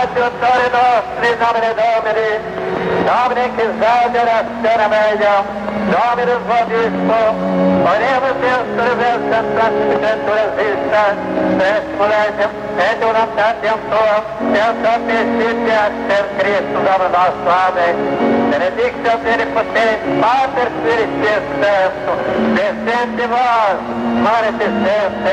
Aiutori nostri, in nomine Domini, Domini che salve la scena meglio, Dominus vobiscum, oremus Deus universum sanctificentur resista, spes voletem, et unam tuam, et omniscitia per Christus Domnus nostro. Amen. Benedictio Omnipotens, Pater Spiritus Sanctus, descende vos, manifestente,